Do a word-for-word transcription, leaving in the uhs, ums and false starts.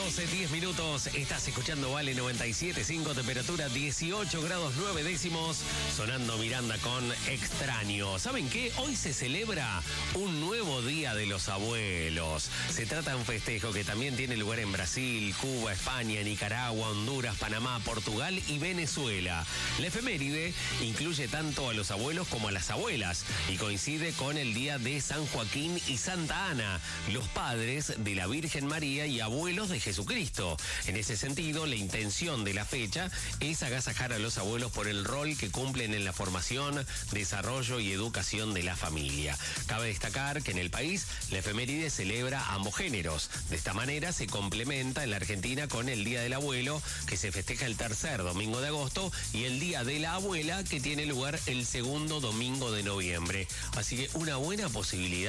doce, diez minutos. Estás escuchando Vale noventa y siete punto cinco, temperatura dieciocho grados nueve décimos. Sonando Miranda con Extraño. ¿Saben qué? Hoy se celebra un nuevo Día de los Abuelos. Se trata de un festejo que también tiene lugar en Brasil, Cuba, España, Nicaragua, Honduras, Panamá, Portugal y Venezuela. La efeméride incluye tanto a los abuelos como a las abuelas y coincide con el día de San Joaquín y Santa Ana, los padres de la Virgen María y abuelos de Jesucristo. En ese sentido, la intención de la fecha es agasajar a los abuelos por el rol que cumplen en la formación, desarrollo y educación de la familia. Cabe destacar que en el país la efeméride celebra ambos géneros. De esta manera se complementa en la Argentina con el Día del Abuelo, que se festeja el tercer domingo de agosto, y el Día de la Abuela, que tiene lugar el segundo domingo de noviembre. Así que una buena posibilidad